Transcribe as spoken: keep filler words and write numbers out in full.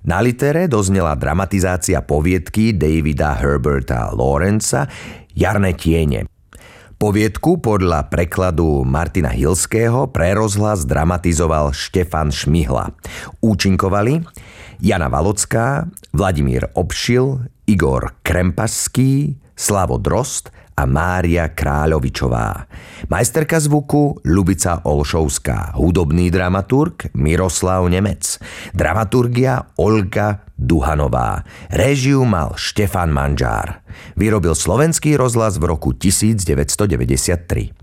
Na litere doznela dramatizácia poviedky Davida Herberta Lawrenca Jarné tiene. Poviedku podľa prekladu Martina Hilského pre rozhlas dramatizoval Štefan Šmihla. Účinkovali Jana Valocká, Vladimír Obšil, Igor Krempašský, Slavo Drozd a Mária Kráľovičová. Majsterka zvuku Ľubica Olšovská, hudobný dramaturg Miroslav Nemec, dramaturgia Olga Duhanová, réžiu mal Štefan Manžár. Vyrobil Slovenský rozhlas v roku devätnásťstodeväťdesiattri.